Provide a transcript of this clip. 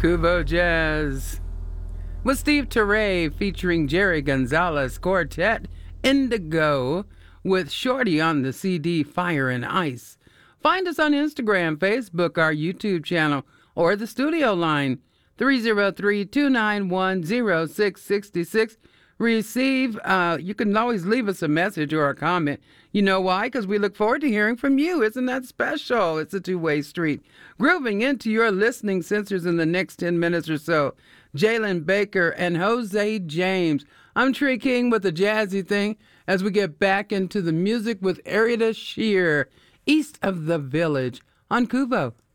Kubo Jazz with Steve Teray featuring Jerry Gonzalez Quartet, Indigo with Shorty on the CD Fire and Ice. Find us on Instagram, Facebook, our YouTube channel, or the studio line 303-291-0666. You can always leave us a message or a comment. You know why? Because we look forward to hearing from you. Isn't that special? It's a two-way street. Grooving into your listening sensors in the next 10 minutes or so, Jalen Baker and Jose James. I'm Tree King with the jazzy thing as we get back into the music with Arietta Shear, East of the Village on Kubo.